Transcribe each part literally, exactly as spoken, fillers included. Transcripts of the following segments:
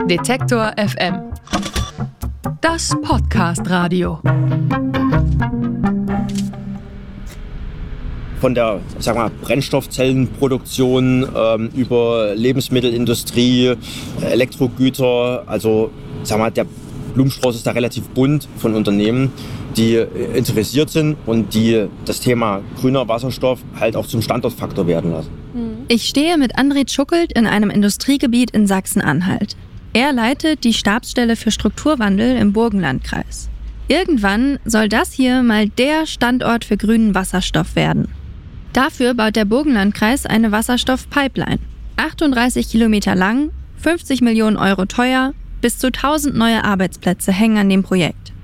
Detektor F M. Das Podcast-Radio. Von der, sag mal, Brennstoffzellenproduktion ähm, über Lebensmittelindustrie, Elektrogüter, also sag mal, der Blumenstrauß ist da relativ bunt von Unternehmen, die interessiert sind und die das Thema grüner Wasserstoff halt auch zum Standortfaktor werden lassen. Ich stehe mit André Tschuckelt in einem Industriegebiet in Sachsen-Anhalt. Er leitet die Stabsstelle für Strukturwandel im Burgenlandkreis. Irgendwann soll das hier mal der Standort für grünen Wasserstoff werden. Dafür baut der Burgenlandkreis eine Wasserstoffpipeline. achtunddreißig Kilometer lang, fünfzig Millionen Euro teuer, bis zu tausend neue Arbeitsplätze hängen an dem Projekt.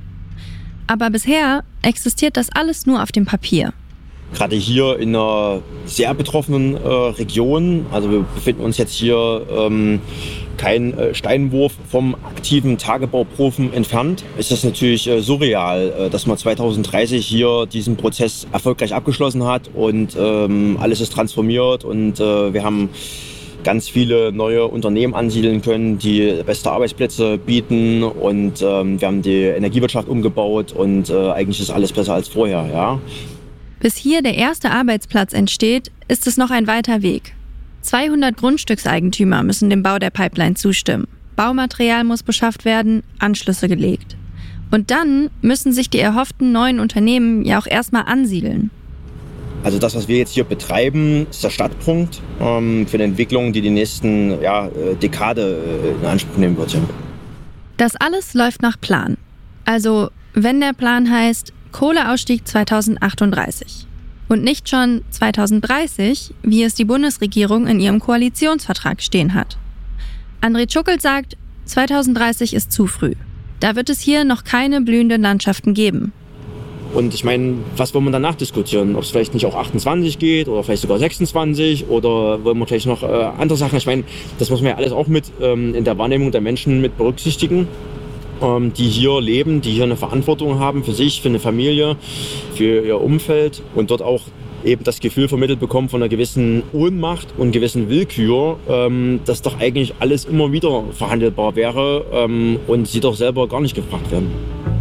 Aber bisher existiert das alles nur auf dem Papier. Gerade hier in einer sehr betroffenen äh, Region, also wir befinden uns jetzt hier ähm, kein äh, Steinwurf vom aktiven Tagebauprofen entfernt, ist das natürlich äh, surreal, äh, dass man zweitausenddreißig hier diesen Prozess erfolgreich abgeschlossen hat und ähm, alles ist transformiert und äh, wir haben ganz viele neue Unternehmen ansiedeln können, die beste Arbeitsplätze bieten und ähm, wir haben die Energiewirtschaft umgebaut und äh, eigentlich ist alles besser als vorher, ja. Bis hier der erste Arbeitsplatz entsteht, ist es noch ein weiter Weg. zweihundert Grundstückseigentümer müssen dem Bau der Pipeline zustimmen. Baumaterial muss beschafft werden, Anschlüsse gelegt. Und dann müssen sich die erhofften neuen Unternehmen ja auch erstmal ansiedeln. Also das, was wir jetzt hier betreiben, ist der Startpunkt ähm, für eine Entwicklung, die die nächsten ja, Dekade in Anspruch nehmen wird. Das alles läuft nach Plan. Also wenn der Plan heißt Kohleausstieg zweitausendachtunddreißig und nicht schon zweitausenddreißig, wie es die Bundesregierung in ihrem Koalitionsvertrag stehen hat. André Tschuckelt sagt, zweitausenddreißig ist zu früh. Da wird es hier noch keine blühenden Landschaften geben. Und ich meine, was wollen wir danach diskutieren? Ob es vielleicht nicht auch achtundzwanzig geht oder vielleicht sogar sechsundzwanzig oder wollen wir vielleicht noch äh, andere Sachen? Ich meine, das muss man ja alles auch mit ähm, in der Wahrnehmung der Menschen mit berücksichtigen, ähm, die hier leben, die hier eine Verantwortung haben für sich, für eine Familie, für ihr Umfeld und dort auch eben das Gefühl vermittelt bekommen von einer gewissen Ohnmacht und gewissen Willkür, ähm, dass doch eigentlich alles immer wieder verhandelbar wäre ähm, und sie doch selber gar nicht gefragt werden.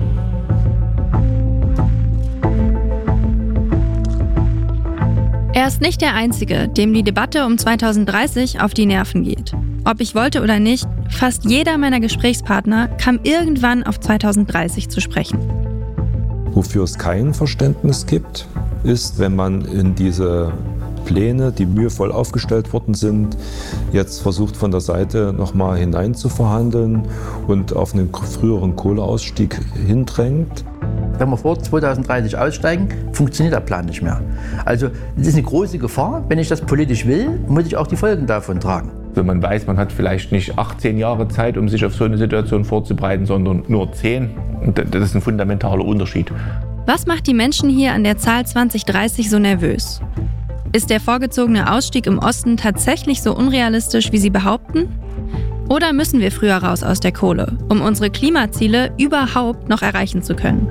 Er ist nicht der Einzige, dem die Debatte um zweitausenddreißig auf die Nerven geht. Ob ich wollte oder nicht, fast jeder meiner Gesprächspartner kam irgendwann auf zweitausenddreißig zu sprechen. Wofür es kein Verständnis gibt, ist, wenn man in diese Pläne, die mühevoll aufgestellt worden sind, jetzt versucht von der Seite nochmal hinein zu verhandeln und auf einen früheren Kohleausstieg hindrängt. Wenn wir vor zweitausenddreißig aussteigen, funktioniert der Plan nicht mehr. Also das ist eine große Gefahr. Wenn ich das politisch will, muss ich auch die Folgen davon tragen. Wenn man weiß, man hat vielleicht nicht achtzehn Jahre Zeit, um sich auf so eine Situation vorzubereiten, sondern nur zehn, das ist ein fundamentaler Unterschied. Was macht die Menschen hier an der Zahl zwanzig dreißig so nervös? Ist der vorgezogene Ausstieg im Osten tatsächlich so unrealistisch, wie sie behaupten? Oder müssen wir früher raus aus der Kohle, um unsere Klimaziele überhaupt noch erreichen zu können?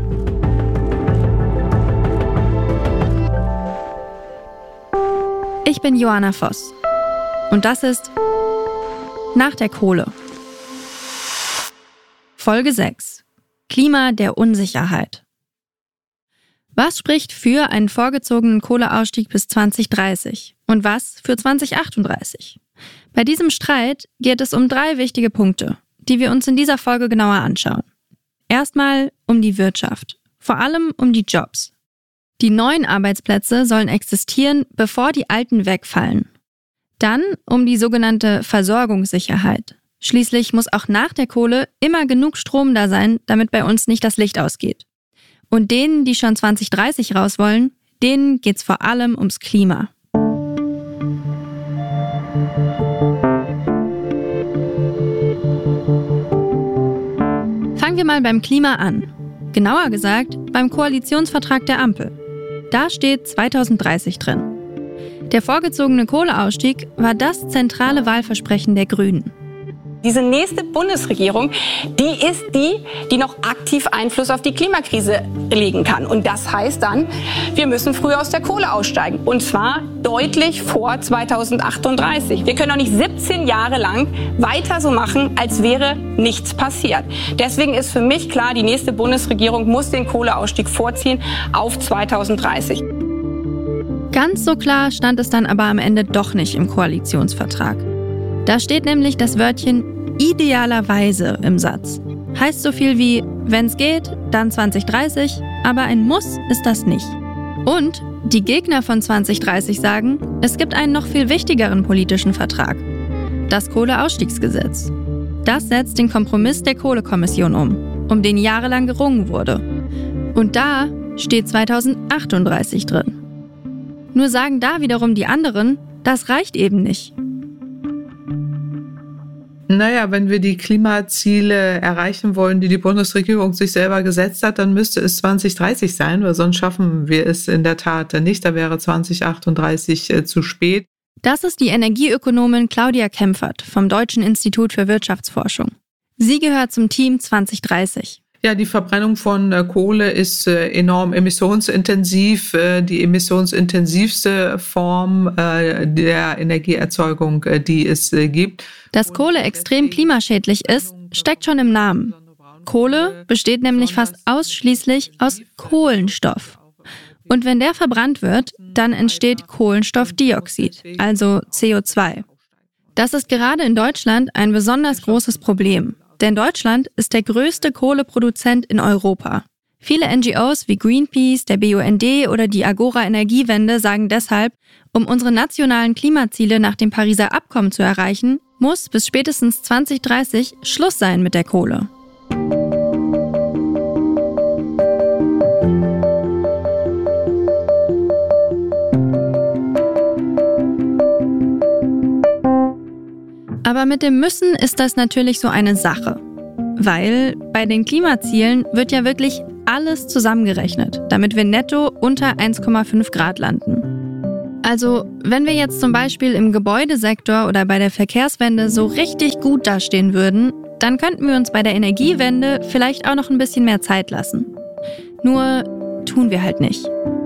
Ich bin Joanna Voss und das ist Nach der Kohle. Folge sechs. Klima der Unsicherheit. Was spricht für einen vorgezogenen Kohleausstieg bis zwanzig dreißig und was für zwanzig achtunddreißig? Bei diesem Streit geht es um drei wichtige Punkte, die wir uns in dieser Folge genauer anschauen. Erstmal um die Wirtschaft, vor allem um die Jobs. Die neuen Arbeitsplätze sollen existieren, bevor die alten wegfallen. Dann um die sogenannte Versorgungssicherheit. Schließlich muss auch nach der Kohle immer genug Strom da sein, damit bei uns nicht das Licht ausgeht. Und denen, die schon zwanzig dreißig raus wollen, denen geht's vor allem ums Klima. Fangen wir mal beim Klima an. Genauer gesagt beim Koalitionsvertrag der Ampel. Da steht zweitausenddreißig drin. Der vorgezogene Kohleausstieg war das zentrale Wahlversprechen der Grünen. Diese nächste Bundesregierung, die ist die, die noch aktiv Einfluss auf die Klimakrise legen kann. Und das heißt dann, wir müssen früher aus der Kohle aussteigen. Und zwar deutlich vor zweitausendachtunddreißig. Wir können doch nicht siebzehn Jahre lang weiter so machen, als wäre nichts passiert. Deswegen ist für mich klar, die nächste Bundesregierung muss den Kohleausstieg vorziehen auf zweitausenddreißig. Ganz so klar stand es dann aber am Ende doch nicht im Koalitionsvertrag. Da steht nämlich das Wörtchen idealerweise im Satz. Heißt so viel wie, wenn's geht, dann zwanzig dreißig, aber ein Muss ist das nicht. Und die Gegner von zwanzig dreißig sagen, es gibt einen noch viel wichtigeren politischen Vertrag. Das Kohleausstiegsgesetz. Das setzt den Kompromiss der Kohlekommission um, um den jahrelang gerungen wurde. Und da steht zweitausendachtunddreißig drin. Nur sagen da wiederum die anderen, das reicht eben nicht. Naja, wenn wir die Klimaziele erreichen wollen, die die Bundesregierung sich selber gesetzt hat, dann müsste es zwanzig dreißig sein, weil sonst schaffen wir es in der Tat nicht. Da wäre zwanzig achtunddreißig äh, zu spät. Das ist die Energieökonomin Claudia Kempfert vom Deutschen Institut für Wirtschaftsforschung. Sie gehört zum Team zwanzig dreißig. Ja, die Verbrennung von äh, Kohle ist äh, enorm emissionsintensiv, äh, die emissionsintensivste Form äh, der Energieerzeugung, äh, die es äh, gibt. Dass Kohle extrem klimaschädlich ist, steckt schon im Namen. Kohle besteht nämlich fast ausschließlich aus Kohlenstoff. Und wenn der verbrannt wird, dann entsteht Kohlenstoffdioxid, also C O zwei. Das ist gerade in Deutschland ein besonders großes Problem. Denn Deutschland ist der größte Kohleproduzent in Europa. Viele N G Os wie Greenpeace, der B U N D oder die Agora Energiewende sagen deshalb, um unsere nationalen Klimaziele nach dem Pariser Abkommen zu erreichen, muss bis spätestens zwanzig dreißig Schluss sein mit der Kohle. Aber mit dem Müssen ist das natürlich so eine Sache. Weil bei den Klimazielen wird ja wirklich alles zusammengerechnet, damit wir netto unter eins Komma fünf Grad landen. Also, wenn wir jetzt zum Beispiel im Gebäudesektor oder bei der Verkehrswende so richtig gut dastehen würden, dann könnten wir uns bei der Energiewende vielleicht auch noch ein bisschen mehr Zeit lassen. Nur tun wir halt nicht.